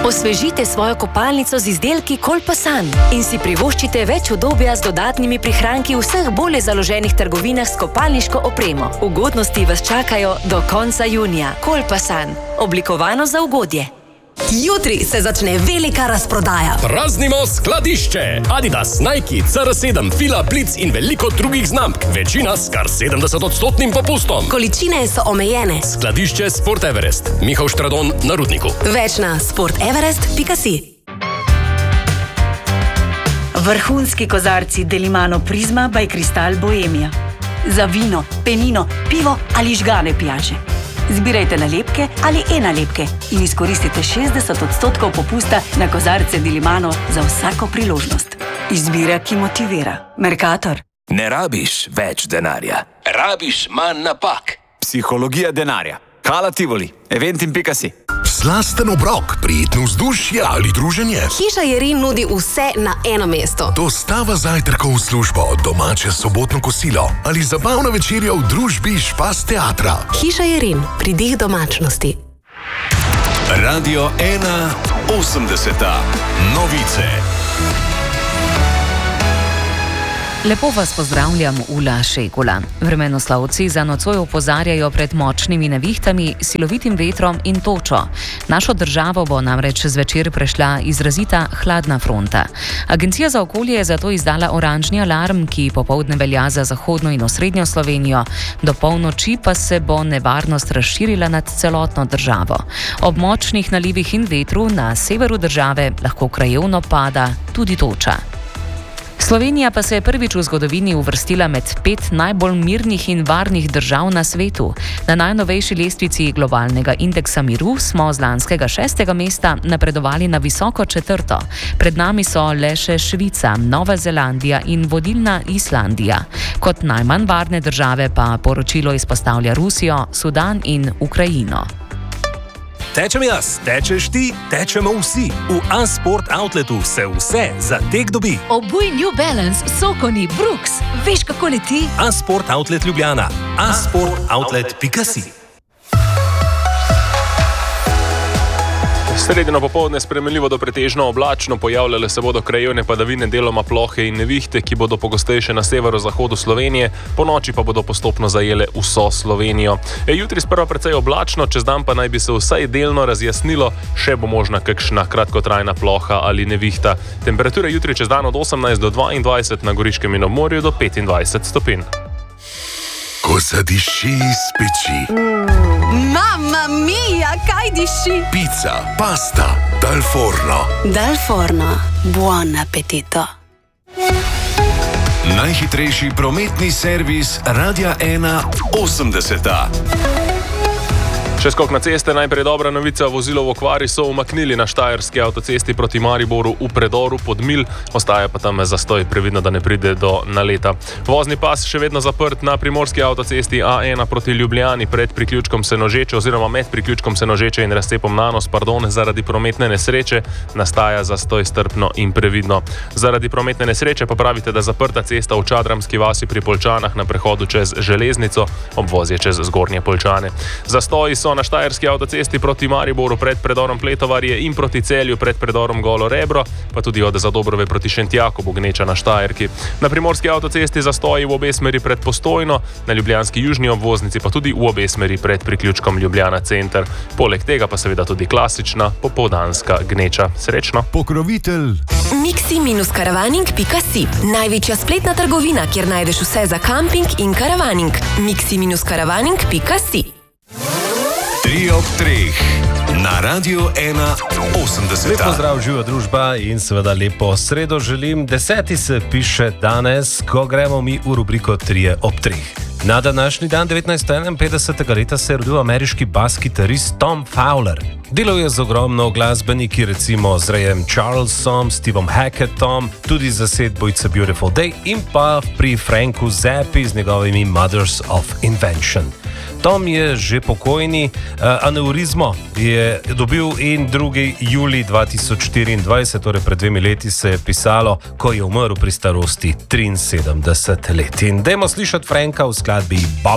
Osvežite svojo kopalnico z izdelki Kolpasan in si privoščite več udobja z dodatnimi prihranki v vseh bolje založenih trgovinah s kopalniško opremo. Ugodnosti vas čakajo do konca junija. Kolpasan. Oblikovano za ugodje. Jutri se začne velika razprodaja. Praznimo skladišče! Adidas, Nike, CR7, Fila, Blitz in veliko drugih znamk. Večina s kar 70% popustom. Količine so omejene. Skladišče Sport Everest. Mihael Štradon na Rudniku. Več na sporteverest.si. Vrhunski kozarci Delimano Prizma by Kristal Bohemia. Za vino, penino, pivo ali žgane pijače. Zbirajte nalepke ali e-nalepke in izkoristite 60% popusta na kozarce Delimano za vsako priložnost. Izbira, ki motivira. Mercator. Ne rabiš več denarja. Rabiš manj napak. Psihologija denarja. Hala Tivoli. Eventim.si. Slasten obrok, prijetno vzdušje ali druženje. Hiša Jerin nudi vse na eno mesto. Dostava zajtrkov v službo, domače sobotno kosilo ali zabavna večerja v družbi Špas teatra. Hiša Jerin, pridih domačnosti. Radio 1.80. Novice. Lepo vas pozdravljam, Ula Šegula. Vremenoslavci za nocoj opozarjajo pred močnimi nevihtami, silovitim vetrom in točo. Našo državo bo namreč zvečer prešla izrazita hladna fronta. Agencija za okolje je zato izdala oranžni alarm, ki popoldne velja za zahodno in osrednjo Slovenijo. Do polnoči pa se bo nevarnost razširila nad celotno državo. Ob močnih nalivih in vetru na severu države lahko krajevno pada tudi toča. Slovenija pa se je prvič v zgodovini uvrstila med 5 najbolj mirnih in varnih držav na svetu. Na najnovejši lestvici globalnega indeksa miru smo z lanskega 6. mesta napredovali na visoko 4. Pred nami so le še Švica, Nova Zelandija in vodilna Islandija. Kot najmanj varne države pa poročilo izpostavlja Rusijo, Sudan in Ukrajino. Tečem jaz, tečeš ti, tečemo vsi. V A-Sport Outletu se vse za tek dobi. Obuj New Balance, Sokoni, Brooks. Veš, kako leti? A-Sport Outlet Ljubljana. A-sportoutlet.si. Sredino popoldne spremenljivo do pretežno oblačno, pojavljale se bodo krajevne padavine, deloma plohe in nevihte, ki bodo pogostejše na severozahodu Slovenije, ponoči pa bodo postopno zajele vso Slovenijo. Jutri sprva precej oblačno, čez dan pa naj bi se vsaj delno razjasnilo, še bo možna kakšna kratkotrajna ploha ali nevihta. Temperature jutri čez dan od 18 do 22, na Goriškem in obmorju do 25 stopinj. Ko zadiši iz peči. Mamma mia, kaj diši? Pizza, pasta, dal forno. Dal forno, buon appetito. Najhitrejši prometni servis Radia 1.80. Še skok na ceste, najprej dobra novica, vozilo v okvari so umaknili na štajerski avtocesti proti Mariboru v predoru Podmilj, ostaja pa tam zastoj, previdno, da ne pride do naleta. Vozni pas še vedno zaprt na primorski avtocesti A1 proti Ljubljani pred priključkom Senožeče oziroma med priključkom Senožeče in razcepom Nanos, zaradi prometne nesreče, nastaja zastoj, strpno in previdno. Zaradi prometne nesreče pa pravite, da zaprta cesta v Čadramski vasi pri Poljčanah na prehodu čez železnico, obvozje čez Zgornje Poljčane. Zastoji so na štajerski avtocesti proti Mariboru pred predorom Pletovarje in proti Celju pred predorom Golo Rebro, pa tudi od Zadobrove proti Šentjakobu, gneča na Štajerki. Na primorski avtocesti zastoji v obe smeri pred Postojno, na ljubljanski južni obvoznici pa tudi v obe smeri pred priključkom Ljubljana center. Poleg tega pa seveda tudi klasična popoldanska gneča. Srečno! Pokrovitelj Mixi-karavaning.si. Največja spletna trgovina, kjer najdeš vse za kamping in karavaning. Mixi-karavaning.si. 3 ob 3 na Radio 1.80. Lepo zdrav, živa družba in seveda lepo sredo želim. 10. se piše danes, ko gremo mi v rubriko 3 ob 3. Na današnji dan 1951. leta se je rodil ameriški bas-kitarist Tom Fowler. Delal je z ogromno glasbeniki, recimo z Rayem Charlesom, Stevom Hackettom, tudi za zasedbo It's a Beautiful Day in pa pri Franku Zappi z njegovimi Mothers of Invention. Tom je že pokojni, aneurizmo je dobil in 2. julij 2024, torej pred 2 leti se je pisalo, ko je umrl pri starosti 73 let. In dajmo slišati Franka v skladbi Bob